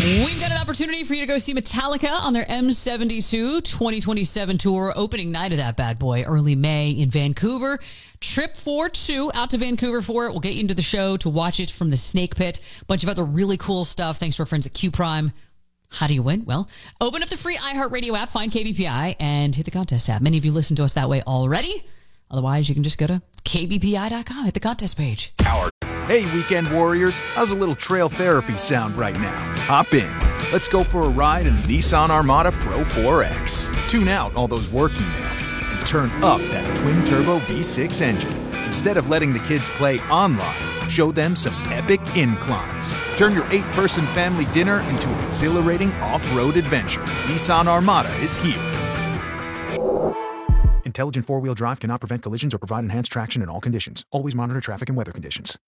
We've got an opportunity for you to go see Metallica on their M72 2027 tour, opening night of that bad boy, early May in Vancouver. Trip for two out to Vancouver for it. We'll get you into the show to watch it from the Snake Pit. Bunch of other really cool stuff thanks to our friends at Q Prime. How do you win? Well, open up the free iHeartRadio app, find KBPI, and hit the contest tab. Many of you listen to us that way already. Otherwise, you can just go to kbpi.com, hit the contest page. Hey, weekend warriors, how's a little trail therapy sound right now? Hop in. Let's go for a ride in the Nissan Armada Pro 4X. Tune out all those work emails and turn up that twin-turbo V6 engine. Instead of letting the kids play online, show them some epic inclines. Turn your 8-person family dinner into an exhilarating off-road adventure. Nissan Armada is here. Intelligent four-wheel drive cannot prevent collisions or provide enhanced traction in all conditions. Always monitor traffic and weather conditions.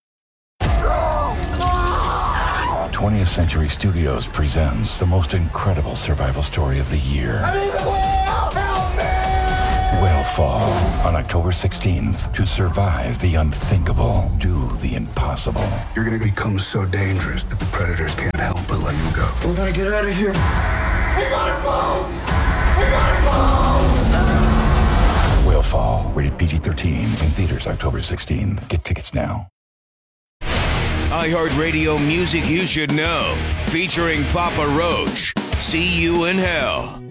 20th Century Studios presents the most incredible survival story of the year. I'm in the whale! Help me! Whalefall on October 16th. To survive the unthinkable, do the impossible. You're gonna become so dangerous that the predators can't help but let you go. We gotta get out of here. We gotta go! We gotta go! Whalefall, rated PG-13, in theaters October 16th. Get tickets now. iHeartRadio music you should know, featuring Papa Roach. See You in Hell.